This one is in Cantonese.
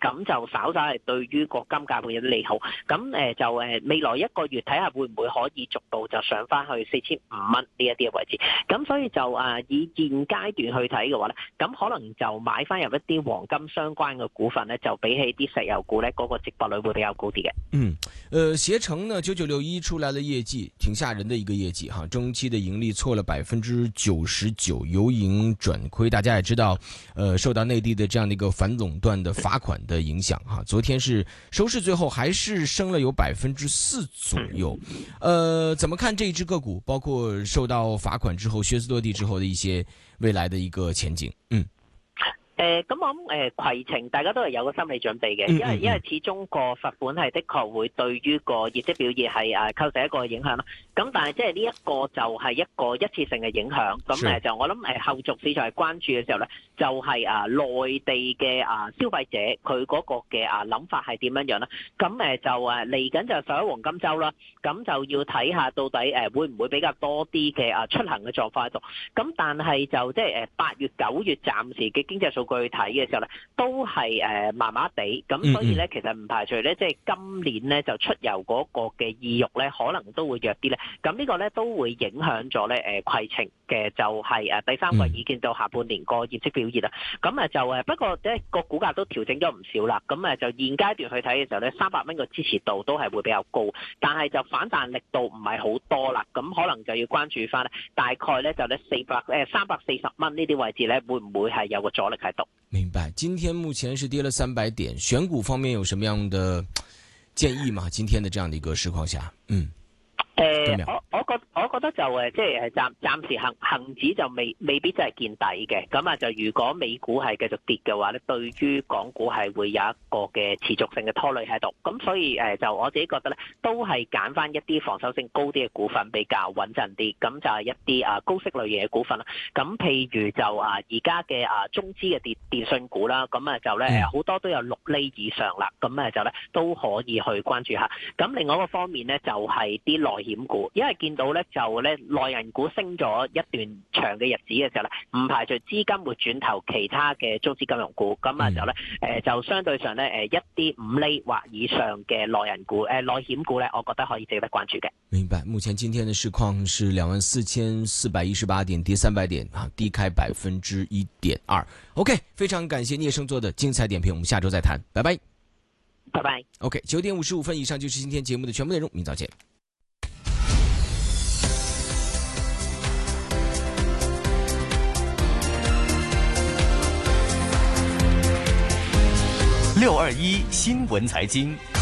咁就稍稍係對於個金價會有啲利好。咁就未來一個月睇下會唔會可以逐步就上翻去4500蚊呢一啲嘅位置。咁所以就以現階段去睇嘅話咧，咁可能就買翻入一啲黃金相關嘅股份咧，就比起啲石油股咧嗰個值博率會比較高啲嘅。 攜程呢9961出來的業績挺嚇人的一個業績哈，中期的盈利錯了99%，由盈轉虧。大家也知道，受到內地的這樣的一個反壟斷的罰款的影響哈，昨天是收市最後還是升了有4%左右。怎麼看這一隻個股？包括受到罰款之後、靴子落地之後的一些未來的一個前景？ 咁我諗攜程大家都係有個心理準備嘅，因為始終個罰款係的確會對於個業績表現係構成一個影響啦。咁但係即係呢一個就係一個一次性嘅影響。咁就我諗後續市場係關注嘅時候咧，就係內地嘅消費者佢嗰個嘅諗法係點樣樣啦。咁就嚟緊就11黃金週啦，咁就要睇下到底會唔會比較多啲嘅出行嘅狀況喺度。咁但係就即係8月9月暫時嘅經濟數據去睇嘅時候咧，都係麻麻地，咁所以咧其實唔排除咧，即係今年咧就出遊嗰個嘅意欲咧，可能都會弱啲咧。咁呢個咧都會影響咗咧攜程嘅就係第三季已見到下半年個業績表現啦。咁就不過咧個股價都調整咗唔少啦。咁就現階段去睇嘅時候咧，300蚊個支持度都係會比較高，但係就反彈力度唔係好多啦。咁可能就要關注翻咧，大概咧就咧340蚊呢啲位置咧，會唔會係有個阻力喺度？ 明白，今天目前是跌了300點，選股方面有什麼樣的建議嗎？今天的這樣的一個市況下，我覺得就即係暫時恒指就未必真係見底嘅。咁就如果美股係繼續跌嘅話咧，對於港股係會有一個嘅持續性嘅拖累喺度。咁所以就我自己覺得咧，都係揀翻一啲防守性高啲嘅股份比較穩陣啲。咁就係一啲高息類型嘅股份啦。咁譬如就而家嘅中資嘅電信股啦，咁就咧好多都有6厘以上啦。咁就咧都可以去關注下。咁另外一個方面咧就係啲內險股，因為見到咧就咧內銀股升咗一段長嘅日子嘅時候咧，唔排除資金會轉投其他嘅中資金融股。咁就咧就相對上咧一啲5厘或以上嘅內銀股內險股咧，我覺得可以值得關注嘅。 明白。目前今天的市況是24,418點，跌300點啊，低開1.2%。OK， 非常感謝聶生做的精彩點評，我們下周再談，拜拜。 拜拜。 OK， 9點55分以上就是今天節目的全部內容，明早見。 621新聞財經。